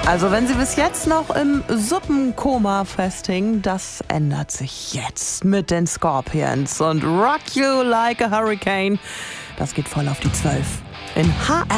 Also wenn Sie bis jetzt noch im Suppenkoma festhingen, das ändert sich jetzt mit den Scorpions und Rock You Like a Hurricane. Das geht voll auf die 12. In HR